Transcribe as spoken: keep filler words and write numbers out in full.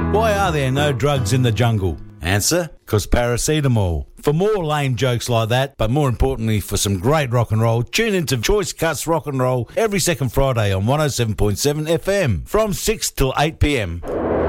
Why are there no drugs in the jungle? Answer, because paracetamol. For more lame jokes like that, but more importantly for some great rock and roll, tune into Choice Cuts Rock and Roll every second Friday on one oh seven point seven F M from six till eight p m.